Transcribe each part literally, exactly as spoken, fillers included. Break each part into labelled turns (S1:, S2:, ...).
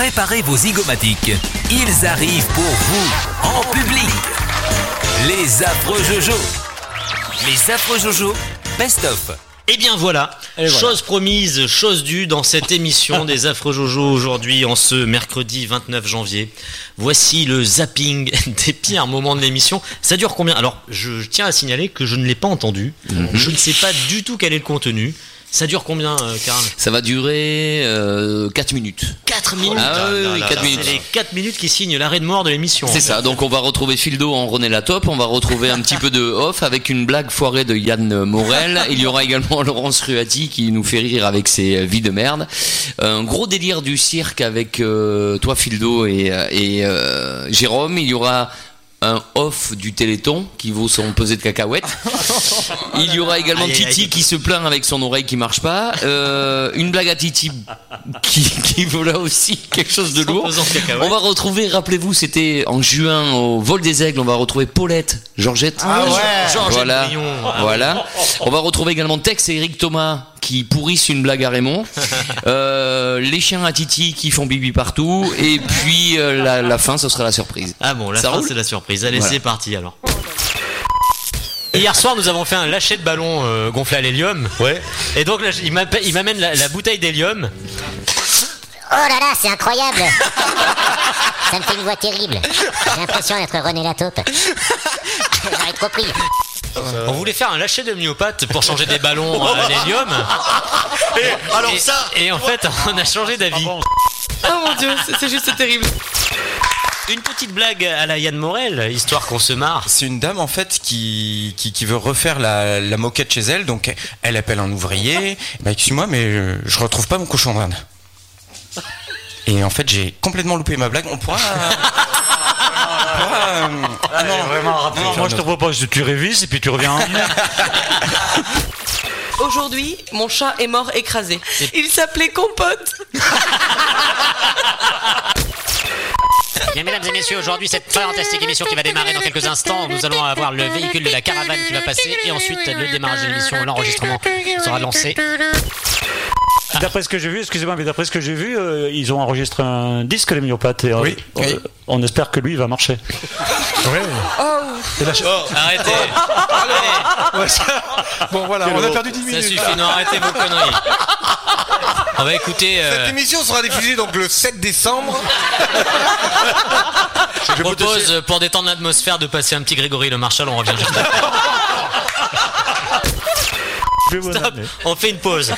S1: Préparez vos zygomatiques. Ils arrivent pour vous, en public. Les affreux Jojo. Les affreux Jojo, best-of.
S2: Et bien voilà,
S3: Et voilà.
S2: chose promise, chose due dans cette émission des affreux Jojo aujourd'hui en ce mercredi vingt-neuf janvier. Voici le zapping des pires moments de l'émission. Ça dure combien ? Alors, je tiens à signaler que je ne l'ai pas entendu. Mm-hmm. Je ne sais pas du tout quel est le contenu. Ça dure combien, euh, Karl ?
S4: Ça va durer euh, quatre minutes.
S2: quatre minutes.
S4: Ah oui, oui,
S2: là,
S4: quatre
S2: là,
S4: minutes.
S2: C'est les quatre minutes qui signent l'arrêt de mort de l'émission.
S4: C'est ça, donc on va retrouver Fildo en René Latop, on va retrouver un petit peu de off avec une blague foirée de Yann Morel. Il y aura également Laurence Ruati qui nous fait rire avec ses vies de merde. Un gros délire du cirque avec euh, toi Fildo et, et euh, Jérôme. Il y aura un off du Téléthon qui vaut son pesée de cacahuètes. Il y aura également
S2: aïe,
S4: Titi
S2: aïe.
S4: qui se plaint avec son oreille qui marche pas. Euh, une blague à Titi qui, qui vaut là aussi quelque chose de lourd. On va retrouver, rappelez-vous, c'était en juin au Vol des Aigles, on va retrouver Paulette, Georgette.
S3: Ah ouais.
S2: Georgette
S4: Voilà,
S2: Brion.
S4: voilà. On va retrouver également Tex et Eric Thomas qui pourrissent une blague à Raymond. Euh, les chiens à Titi qui font bibi partout. Et puis euh, la, la fin, ce sera la surprise.
S2: Ah bon, la
S4: Ça
S2: fin
S4: roule
S2: c'est la surprise. Allez,
S4: Voilà.
S2: c'est parti alors. Hier soir, nous avons fait un lâcher de ballon euh, gonflé à l'hélium.
S5: Ouais.
S2: Et donc là, il m'appelle- il m'amène la, la bouteille d'hélium.
S6: Oh là là, c'est incroyable. Ça me fait une voix terrible. J'ai l'impression d'être René Lataupe. J'aurais trop pris.
S2: On voulait faire un lâcher d'homéopathe pour changer des ballons à l'hélium.
S5: Et alors
S2: Et,
S5: ça,
S2: et en fait, on a changé d'avis.
S7: Oh mon dieu, c'est, c'est juste terrible.
S2: Une petite blague à la Yann Morel, histoire qu'on se marre.
S3: C'est une dame en fait qui, qui, qui veut refaire la, la moquette chez elle, donc elle appelle un ouvrier. Bah excuse-moi, mais je, je retrouve pas mon cochon d'Inde. Et en fait, j'ai complètement loupé ma blague. On pourra. on pourra, euh,
S5: ah non, vraiment, non, moi je te propose que tu révises et puis tu reviens.
S7: Aujourd'hui, mon chat est mort écrasé. Il s'appelait Compote.
S2: Bien, mesdames et messieurs, aujourd'hui, cette fantastique émission qui va démarrer dans quelques instants. Nous allons avoir le véhicule de la caravane qui va passer et ensuite le démarrage de l'émission, l'enregistrement sera lancé.
S5: D'après ce que j'ai vu, excusez-moi, mais d'après ce que j'ai vu, euh, ils ont enregistré un disque les myopathes et euh,
S3: Oui.
S5: euh,
S3: Oui.
S5: on espère que lui il va marcher.
S3: Ouais. Et la ch-
S2: Arrêtez.
S3: Ouais, ça- Bon voilà, on a perdu dix
S2: Ça
S3: minutes.
S2: suffit, non, arrêtez vos conneries. On va écouter. euh,
S8: Cette émission sera diffusée donc le sept décembre.
S2: je propose, euh, pour détendre l'atmosphère, de passer un petit Grégory Le Marchal. On revient juste après.
S5: Je vais vous
S2: Stop,
S5: amener.
S2: on fait une pause.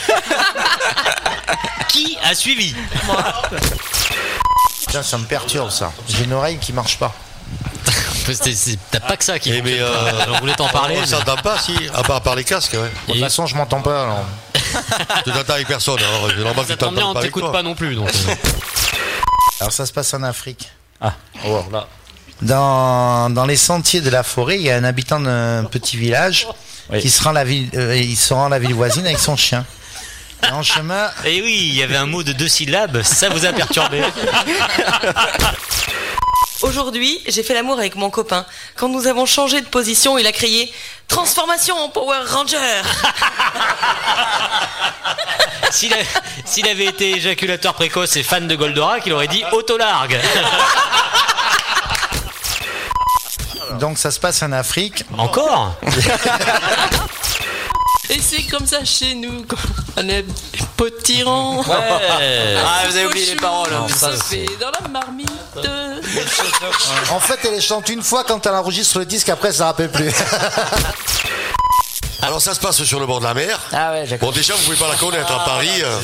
S2: Qui a suivi ?
S9: Putain, ça me perturbe ça. J'ai une oreille qui marche pas.
S2: C'est- c'est- T'as pas que ça qui.
S8: Eh, mais, euh,
S2: On voulait t'en parler.
S8: On
S2: mais-
S8: s'entend pas si, à part par les casques, ouais.
S9: De toute façon, je m'entends pas alors.
S8: Tu t'entends avec personne, alors c'est normal que
S2: Ça
S8: tu
S2: tombe bien,
S8: t'entends
S2: on
S8: pas avec
S2: t'écoute
S8: toi.
S2: pas non plus. Donc. euh.
S9: Alors ça se passe en Afrique.
S5: Ah, oh, là.
S9: Dans, dans les sentiers de la forêt, il y a un habitant d'un petit village
S5: Oui.
S9: qui se rend à la ville, euh, il se rend à la ville voisine avec son chien. Et en chemin,
S2: Et oui, il y avait un mot de deux syllabes, ça vous a perturbé.
S7: Aujourd'hui, j'ai fait l'amour avec mon copain. Quand nous avons changé de position, il a crié « Transformation en Power Ranger !»
S2: S'il, a- s'il avait été éjaculateur précoce et fan de Goldorak, il aurait dit autolargue.
S9: donc ça se passe en Afrique.
S2: Encore ?
S7: Et c'est comme ça chez nous, quand on est potirant.
S2: Ah, vous avez oublié les paroles. hein.
S7: Ça se fait dans la marmite.
S9: En fait, elle les chante une fois quand elle enregistre le disque, après ça rappelle plus.
S8: Alors ça se passe sur le bord de la mer.
S9: Ah ouais,
S8: Bon déjà vous pouvez pas la connaître à Paris. euh.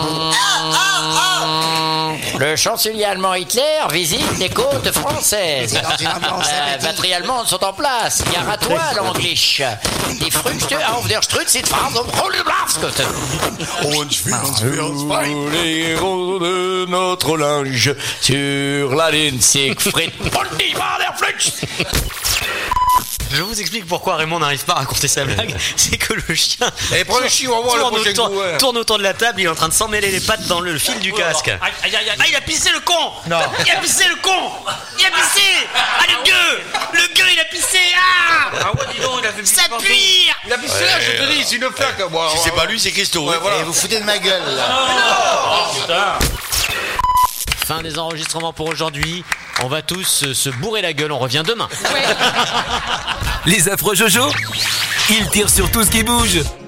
S10: Le chancelier allemand Hitler visite les côtes françaises. Euh, batteries allemandes sont en place. Il y a Ratoile en English. Die Früchte auf der Strütze fahren um Hohleblaskot.
S8: Und wir uns für uns fein.
S4: Les héros de notre linge sur la ligne Siegfried.
S2: Je vous explique pourquoi Raymond n'arrive pas à raconter sa blague. C'est que le chien
S8: Eh, prends le chihuahua, le
S2: tourne,
S8: prochain
S2: autour,
S8: coup, ouais.
S2: tourne autour de la table, il est en train de s'emmêler les pattes dans le fil du casque. Ah, il a pissé le con.
S9: Non.
S2: Il a pissé le con. Il a pissé. Ah, le gueux. Le gueux, il a pissé. Ah,
S3: Ah ouais, dis donc, il a fait
S2: ça pue.
S8: Il a pissé là, je te dis, c'est une flaque. Moi, si c'est pas lui, c'est Christo. hein.
S9: Et vous foutez de ma gueule là.
S2: Fin des enregistrements pour aujourd'hui. On va tous euh, se bourrer la gueule. On revient demain.
S1: Les affreux Jojo, ils tirent sur tout ce qui bouge.